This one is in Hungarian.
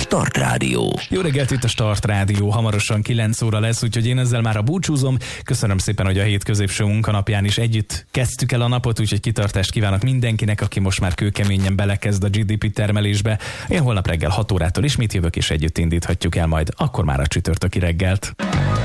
Start Rádió. Jó reggelt, itt a Start Rádió, hamarosan 9 óra lesz, úgyhogy én ezzel már a búcsúzom. Köszönöm szépen, hogy a hét középső munkanapján is együtt kezdtük el a napot, úgyhogy kitartást kívánok mindenkinek, aki most már kőkeményen belekezd a GDP termelésbe. Én holnap reggel 6 órától ismét jövök, és együtt indíthatjuk el majd akkor már a csütörtöki reggelt.